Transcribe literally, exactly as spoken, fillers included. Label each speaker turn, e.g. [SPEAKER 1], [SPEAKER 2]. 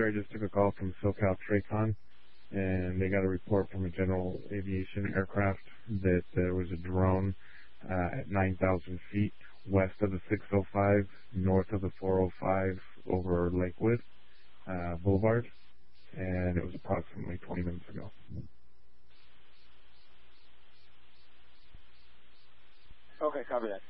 [SPEAKER 1] I just took a call from SoCal Tracon, and they got a report from a general aviation aircraft that there was a drone uh, at nine thousand feet west of the six oh five, north of the four oh five over Lakewood uh, Boulevard, and it was approximately twenty minutes ago.
[SPEAKER 2] Okay, copy that.